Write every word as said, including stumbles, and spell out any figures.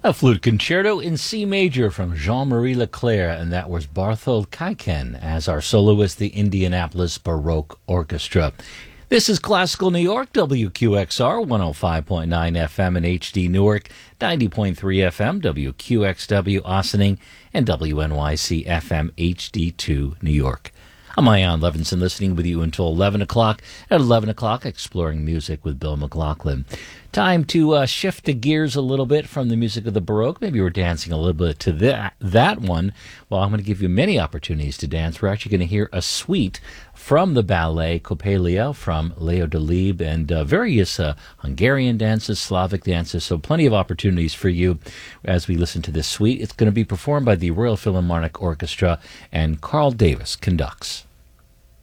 A flute concerto in C major from Jean-Marie Leclerc, and that was Barthold Kaiken as our soloist, the Indianapolis Baroque Orchestra. This is Classical New York, W Q X R, one oh five point nine F M in H D Newark, ninety point three F M, W Q X W Ossining, and W N Y C F M H D two New York. I'm Ian Levinson, listening with you until eleven o'clock. At eleven o'clock, exploring music with Bill McLaughlin. Time to uh, shift the gears a little bit from the music of the Baroque. Maybe we're dancing a little bit to that, that one. Well, I'm going to give you many opportunities to dance. We're actually going to hear a suite from the ballet Coppelia from Leo Delibes and uh, various uh, Hungarian dances, Slavic dances. So plenty of opportunities for you as we listen to this suite. It's going to be performed by the Royal Philharmonic Orchestra, and Carl Davis conducts.